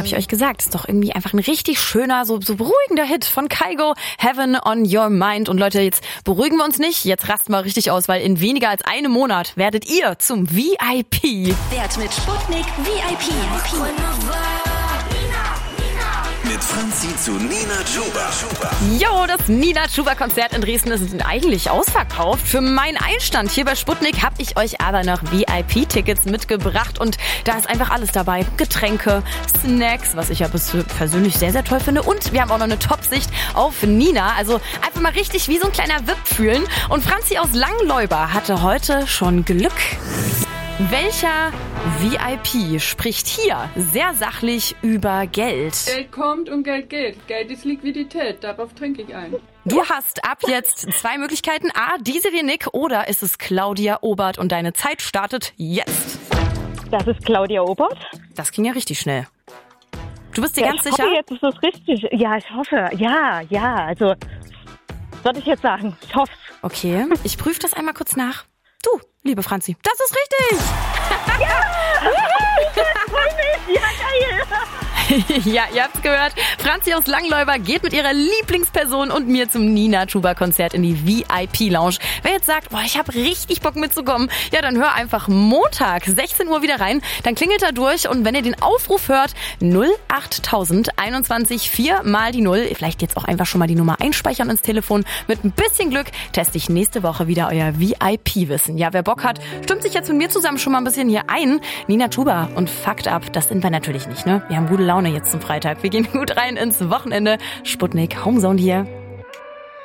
habe ich euch gesagt. Ist doch irgendwie einfach ein richtig schöner, so beruhigender Hit von Kygo, Heaven on Your Mind. Und Leute, jetzt beruhigen wir uns nicht, jetzt rasten wir richtig aus, weil in weniger als einem Monat werdet ihr zum VIP. Werd mit Sputnik VIP. Mit Franzi zu Nina Chuba. Jo, das Nina Chuba Konzert in Dresden ist eigentlich ausverkauft. Für meinen Einstand hier bei Sputnik habe ich euch aber noch VIP-Tickets mitgebracht und da ist einfach alles dabei. Getränke, Snacks, was ich ja persönlich sehr, sehr toll finde, und wir haben auch noch eine Top-Sicht auf Nina. Also einfach mal richtig wie so ein kleiner VIP fühlen. Und Franzi aus Langleuber hatte heute schon Glück. Welcher VIP spricht hier sehr sachlich über Geld? Geld kommt und Geld geht. Geld ist Liquidität, darauf trinke ich ein. Du hast ab jetzt zwei Möglichkeiten. A, Desiree Nick, oder ist es Claudia Obert und deine Zeit startet jetzt. Das ist Claudia Obert. Das ging ja richtig schnell. Du bist dir ganz sicher? Ich hoffe, jetzt ist es richtig. Ja, ich hoffe. Ja. Also, was soll ich jetzt sagen? Ich hoffe es. Okay, ich prüfe das einmal kurz nach. Du, liebe Franzi, das ist richtig! Ja, geil! Ja, ihr habt's gehört. Franzi aus Langleuber geht mit ihrer Lieblingsperson und mir zum Nina Chuba Konzert in die VIP-Lounge. Wer jetzt sagt, boah, ich hab richtig Bock mitzukommen, ja, dann hör einfach Montag 16 Uhr wieder rein. Dann klingelt er durch und wenn ihr den Aufruf hört, 08000 21 4 mal die 0. Vielleicht jetzt auch einfach schon mal die Nummer einspeichern ins Telefon. Mit ein bisschen Glück teste ich nächste Woche wieder euer VIP-Wissen. Ja, wer Bock hat, stimmt sich jetzt mit mir zusammen schon mal ein bisschen hier ein. Nina Chuba und Fakt ab, das sind wir natürlich nicht, ne? Wir haben gute Laune jetzt zum Freitag. Wir gehen gut rein ins Wochenende. Sputnik Homezone hier.